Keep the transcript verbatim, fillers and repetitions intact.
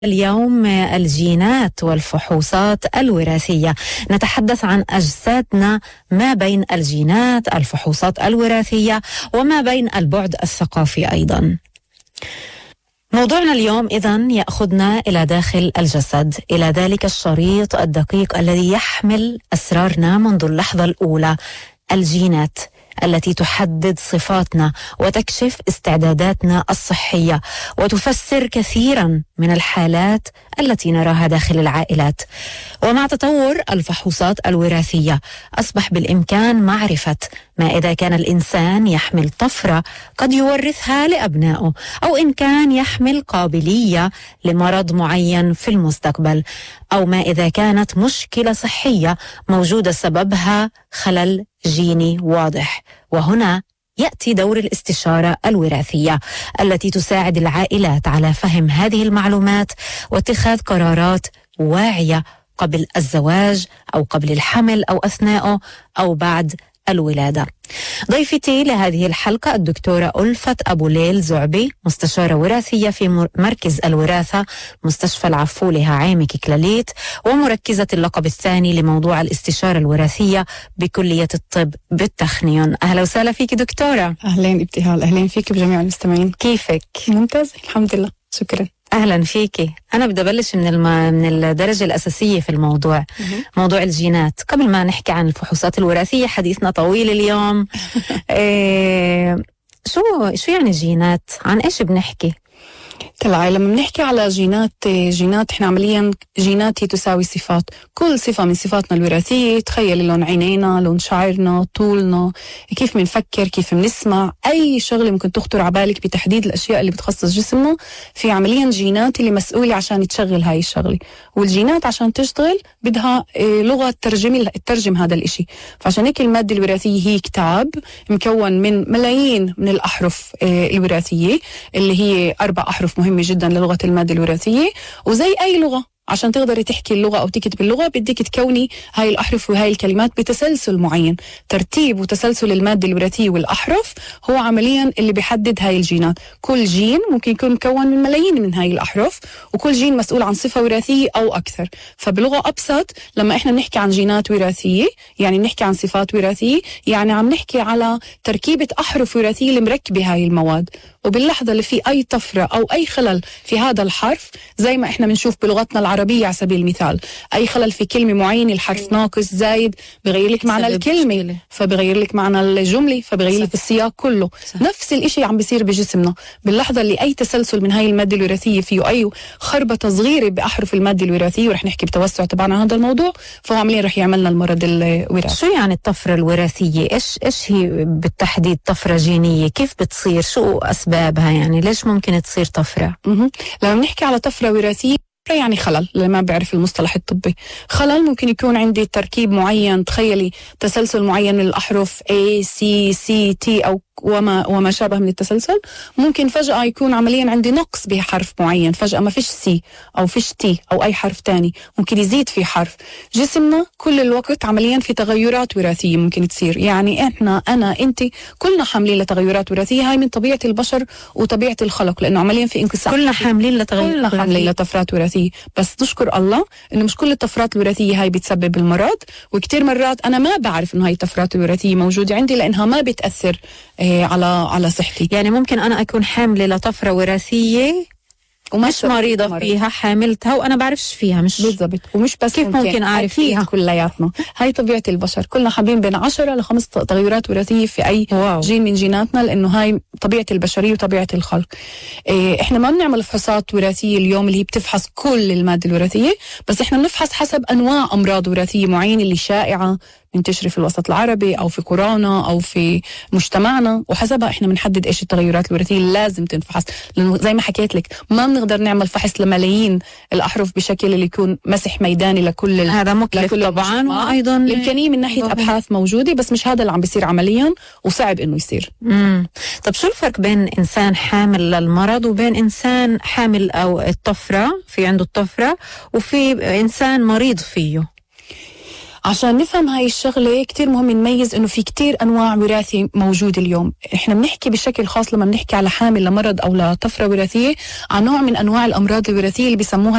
اليوم الجينات والفحوصات الوراثية. نتحدث عن أجسادنا ما بين الجينات، الفحوصات الوراثية، وما بين البعد الثقافي أيضا. موضوعنا اليوم إذن يأخذنا إلى داخل الجسد، إلى ذلك الشريط الدقيق الذي يحمل أسرارنا منذ اللحظة الأولى، الجينات التي تحدد صفاتنا وتكشف استعداداتنا الصحية وتفسر كثيرا من الحالات التي نراها داخل العائلات. ومع تطور الفحوصات الوراثية أصبح بالإمكان معرفة ما إذا كان الإنسان يحمل طفرة قد يورثها لأبنائه، أو إن كان يحمل قابلية لمرض معين في المستقبل، أو ما إذا كانت مشكلة صحية موجودة سببها خلل جيني واضح. وهنا يأتي دور الاستشارة الوراثية التي تساعد العائلات على فهم هذه المعلومات واتخاذ قرارات واعية قبل الزواج أو قبل الحمل أو أثناءه أو بعد الولادة. ضيفتي لهذه الحلقة الدكتورة ألفت أبو ليل زعبي، مستشارة وراثية في مركز الوراثة مستشفى العفولة عامك كلاليت، ومركزة اللقب الثاني لموضوع الاستشارة الوراثية بكلية الطب بالتخنيون. أهلا وسهلا فيك دكتورة. أهلين ابتهال، أهلين فيك بجميع المستمعين. كيفك؟ ممتاز الحمد لله، شكرا. أهلا فيكي. أنا بدي أبلش من الم... من الدرجة الأساسية في الموضوع، م- موضوع الجينات. قبل ما نحكي عن الفحوصات الوراثية، حديثنا طويل اليوم. إيه... شو شو يعني جينات؟ عن إيش بنحكي؟ طلع لما بنحكي على جينات جينات احنا عمليا جينات هي تساوي صفات. كل صفة من صفاتنا الوراثية، تخيل لون عينينا، لون شعرنا، طولنا، كيف بنفكر، كيف بنسمع، أي شغلة ممكن تخطر على بالك بتحديد الأشياء اللي بتخصص جسمنا، في عمليا جينات اللي مسؤولة عشان تشغل هاي الشغلة. والجينات عشان تشتغل بدها لغة ترجم ترجم هذا الإشي. فعشان هيك المادة الوراثية هي كتاب مكون من ملايين من الأحرف الوراثية، اللي هي أربع أحرف مهمة جدا للغة المادة الوراثية. وزي أي لغة عشان تقدري تحكي اللغة أو تكتب اللغة بدك تكوني هاي الأحرف وهاي الكلمات بتسلسل معين. ترتيب وتسلسل المادة الوراثية والأحرف هو عمليا اللي بيحدد هاي الجينات. كل جين ممكن يكون مكون من ملايين من هاي الأحرف، وكل جين مسؤول عن صفة وراثية أو أكثر. فبلغة أبسط لما إحنا نحكي عن جينات وراثية يعني نحكي عن صفات وراثية، يعني عم نحكي على تركيبة أحرف وراثية اللي مركبة هاي المواد. وباللحظة اللي في أي طفرة أو أي خلل في هذا الحرف، زي ما إحنا بنشوف بلغتنا العربية على سبيل المثال، أي خلل في كلمة معينة، الحرف ناقص زايد بغير لك معنى الكلمة مشكلة. فبغير لك معنى الجملة، فبغير لك السياق كله. صح. نفس الإشي عم بيصير بجسمنا باللحظة اللي أي تسلسل من هاي المادة الوراثية فيه أي خربطة صغيرة بأحرف المادة الوراثية، ورح نحكي بتوسع طبعا عن هذا الموضوع، فهو عمليا رح يعملنا المرض الوراثي. شو يعني الطفرة الوراثية؟ إيش إيش هي بالتحديد طفرة جينية؟ كيف بتصير؟ شو أسبابها؟ يعني ليش ممكن تصير طفرة؟ لما نحكي على طفرة وراثية يعني خلل، اللي ما بيعرف المصطلح الطبي، خلل ممكن يكون عندي تركيب معين، تخيلي تسلسل معين من الأحرف A C C T أو وما وما شابه من التسلسل. ممكن فجأة يكون عمليا عندي نقص بحرف معين، فجأة ما فيش C أو فيش T أو أي حرف تاني، ممكن يزيد في حرف. جسمنا كل الوقت عمليا في تغيرات وراثية ممكن تصير، يعني إحنا أنا أنت كلنا حاملين لتغيرات وراثية. هاي من طبيعة البشر وطبيعة الخلق، لأنه عمليا في انقسام، كلنا حاملين لتغيرات كلنا حاملين لطفرات وراثية. بس نشكر الله إنه مش كل الطفرات الوراثية هاي بتسبب المرض، وكتير مرات أنا ما بعرف إنه هاي الطفرات الوراثية موجودة عندي لأنها ما بتأثر إيه على على صحتي. يعني ممكن أنا أكون حاملة لطفرة وراثية ومش مريضة مرض. فيها، حاملتها وأنا بعرفش فيها. مش بالضبط. ومش بس كيف ممكن, ممكن أعرف فيها؟ كلياتنا هاي طبيعة البشر، كلنا حابين بين عشرة لخمس تغيرات وراثية في أي واو. جين من جيناتنا، لأنه هاي طبيعة البشرية وطبيعة الخلق. إيه إحنا ما بنعمل فحوصات وراثية اليوم اللي هي بتفحص كل المادة الوراثية، بس إحنا بنفحص حسب أنواع أمراض وراثية معينة اللي شائعة منتشرة في الوسط العربي أو في قرانا أو في مجتمعنا، وحسبها إحنا بنحدد إيش التغيرات الوراثية اللي لازم تنفحص. لأنه زي ما حكيت لك ما بنقدر نعمل فحص لملايين الأحرف بشكل اللي يكون مسح ميداني لكل هذا مكلف طبعا، وأيضا الإمكانية من ناحية طبعا. أبحاث موجودة، بس مش هذا اللي عم بيصير عمليا، وصعب إنه يصير. مم. طب شو الفرق بين إنسان حامل للمرض وبين إنسان حامل أو الطفرة، في عنده الطفرة، وفي إنسان مريض فيه؟ عشان نفهم هاي الشغلة كتير مهم نميز إنه في كتير أنواع وراثة موجودة اليوم. إحنا بنحكي بشكل خاص لما بنحكي على حامل لمرض أو لطفرة وراثية عن نوع من أنواع الأمراض الوراثية اللي بيسموها